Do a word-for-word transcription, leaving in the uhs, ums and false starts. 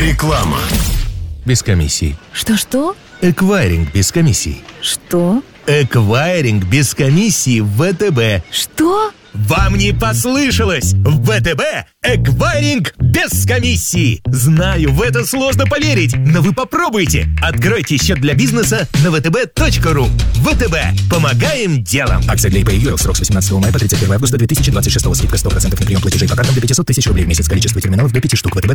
Реклама. Без комиссий. Что-что? Эквайринг без комиссий. Что? Эквайринг без комиссии в ВТБ. Что? Вам не послышалось! В ВТБ эквайринг без комиссии! Знаю, в это сложно поверить, но вы попробуйте! Откройте счет для бизнеса на вэ тэ бэ точка ру. ВТБ. Помогаем делом! Акция для ИП и ЮЭЛ. Срок с восемнадцатого мая по тридцать первое августа две тысячи двадцать шестого. Скидка сто процентов на прием платежей по картам до пятьсот тысяч рублей в месяц. Количество терминалов до пяти штук. ВТБ